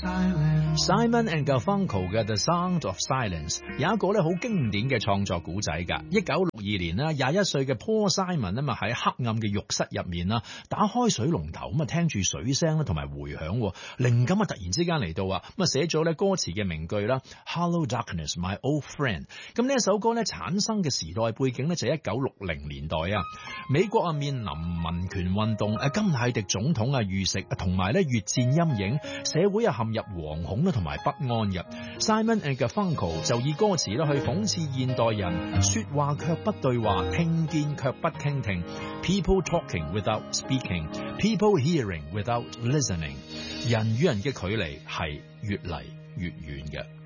Simon and Garfunkel 嘅 The Sound of Silence 有一個咧好經典嘅創作古仔㗎。1962年啦，21歲嘅 Paul Simon 啊嘛喺黑暗嘅浴室入面啦，打開水龍頭咁啊，聽住水聲啦同埋回響，靈感啊突然之間嚟到啊，咁啊寫咗咧歌詞嘅名句啦 Hello Darkness, my old friend。咁呢一首歌咧產生嘅時代背景咧就係1960年代啊，美國啊面臨民權運動，甘迺迪總統啊遇刺，同埋咧越戰陰影，社會啊陷入惶恐啦同埋不安嘅。Simon and Garfunkel 就以歌詞咧去諷刺現代人說話卻不對話，聽見卻不傾聽。People talking without speaking, people hearing without listening。人與人嘅距離係越嚟越遠嘅。